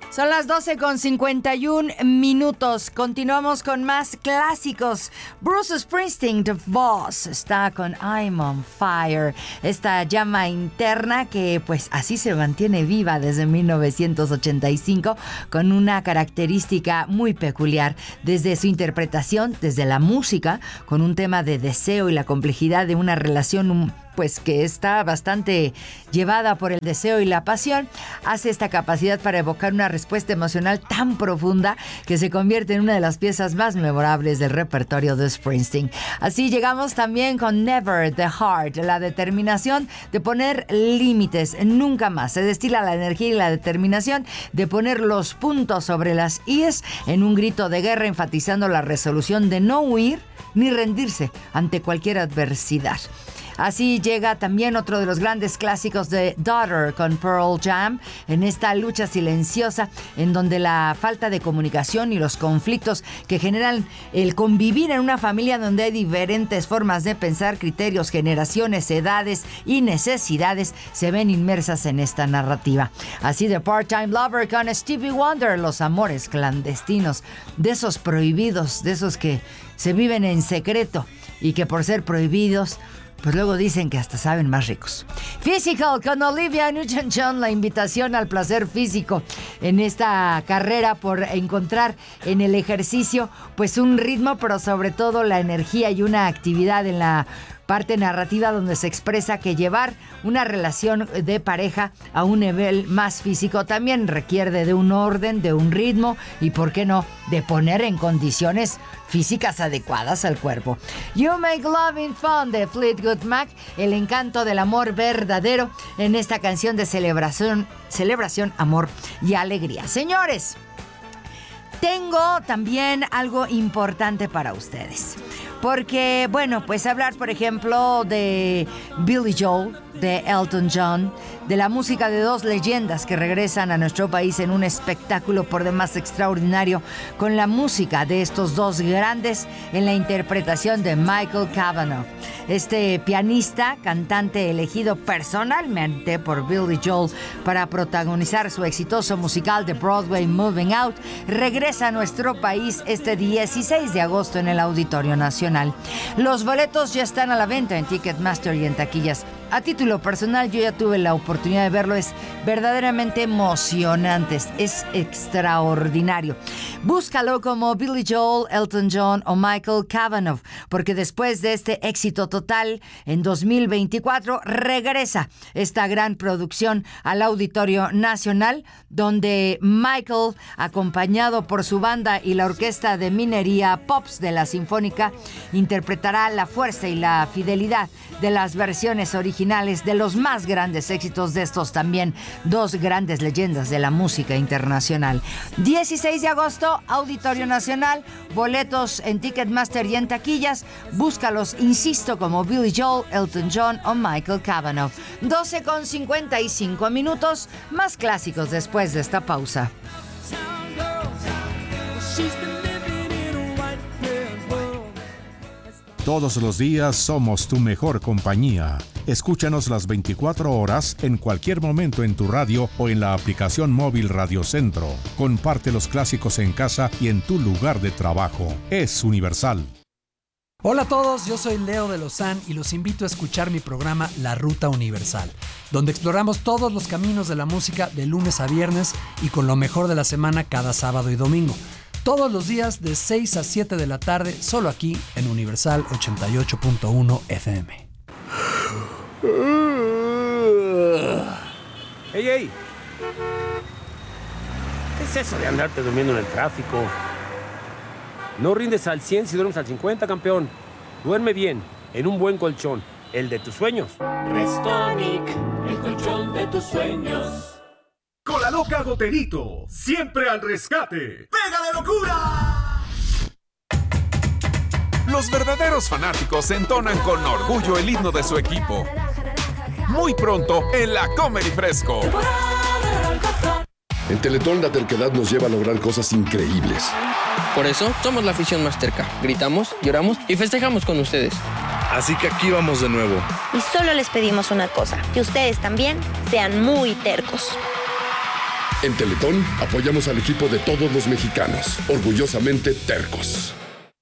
Son las 12:51. Continuamos con más clásicos. Bruce Springsteen, The Boss, está con I'm on Fire. Esta llama interna que pues así se mantiene viva desde 1985 con una característica muy peculiar. Desde su interpretación, desde la música, con un tema de deseo y la complejidad de una relación pues que está bastante llevada por el deseo y la pasión, hace esta capacidad para evocar una respuesta emocional tan profunda que se convierte en una de las piezas más memorables del repertorio de Springsteen. Así llegamos también con Never the Heart, la determinación de poner límites, nunca más. Se destila la energía y la determinación de poner los puntos sobre las íes en un grito de guerra, enfatizando la resolución de no huir ni rendirse ante cualquier adversidad. Así llega también otro de los grandes clásicos de Daughter con Pearl Jam, en esta lucha silenciosa en donde la falta de comunicación y los conflictos que generan el convivir en una familia donde hay diferentes formas de pensar, criterios, generaciones, edades y necesidades se ven inmersas en esta narrativa. Así de Part-Time Lover con Stevie Wonder, los amores clandestinos, de esos prohibidos, de esos que se viven en secreto y que por ser prohibidos pues luego dicen que hasta saben más ricos. Physical con Olivia Newton-John, la invitación al placer físico en esta carrera por encontrar en el ejercicio pues un ritmo, pero sobre todo la energía y una actividad en la parte narrativa donde se expresa que llevar una relación de pareja a un nivel más físico también requiere de un orden, de un ritmo y, ¿por qué no?, de poner en condiciones físicas adecuadas al cuerpo. You Make Loving Fun de Fleetwood Mac, el encanto del amor verdadero en esta canción de celebración, amor y alegría. Señores, tengo también algo importante para ustedes. Porque, bueno, pues hablar, por ejemplo, de Billy Joel, de Elton John, de la música de dos leyendas que regresan a nuestro país en un espectáculo por demás extraordinario, con la música de estos dos grandes en la interpretación de Michael Cavanaugh. Este pianista, cantante elegido personalmente por Billy Joel para protagonizar su exitoso musical de Broadway Moving Out, regresa a nuestro país este 16 de agosto en el Auditorio Nacional. Los boletos ya están a la venta en Ticketmaster y en taquillas. A título personal, yo ya tuve la oportunidad de verlo. Es verdaderamente emocionante, es extraordinario. Búscalo como Billy Joel, Elton John o Michael Cavanaugh, porque después de este éxito total, en 2024 regresa esta gran producción al Auditorio Nacional, donde Michael, acompañado por su banda y la orquesta de minería Pops de la Sinfónica, interpretará la fuerza y la fidelidad de las versiones originales de los más grandes éxitos de estos también dos grandes leyendas de la música internacional. 16 de agosto, Auditorio Nacional, boletos en Ticketmaster y en taquillas. Búscalos, insisto, como Billy Joel, Elton John o Michael Cavanaugh. 12:55, más clásicos después de esta pausa. Todos los días somos tu mejor compañía. Escúchanos las 24 horas en cualquier momento en tu radio o en la aplicación móvil Radio Centro. Comparte los clásicos en casa y en tu lugar de trabajo. Es Universal. Hola a todos, yo soy Leo de Lozán y los invito a escuchar mi programa La Ruta Universal, donde exploramos todos los caminos de la música de lunes a viernes y con lo mejor de la semana cada sábado y domingo. Todos los días de 6 a 7 de la tarde, solo aquí en Universal 88.1 FM. ¡Ey! ¿Qué es eso de andarte durmiendo en el tráfico? No rindes al 100 si duermes al 50, campeón. Duerme bien, en un buen colchón, el de tus sueños. Restonic, el colchón de tus sueños. Con la loca Goterito, siempre al rescate. ¡Pega de locura! Los verdaderos fanáticos entonan con orgullo el himno de su equipo. Muy pronto en la Comedy Fresco. En Teletón la terquedad nos lleva a lograr cosas increíbles. Por eso somos la afición más terca. Gritamos, lloramos y festejamos con ustedes. Así que aquí vamos de nuevo. Y solo les pedimos una cosa, que ustedes también sean muy tercos. En Teletón apoyamos al equipo de todos los mexicanos, orgullosamente tercos.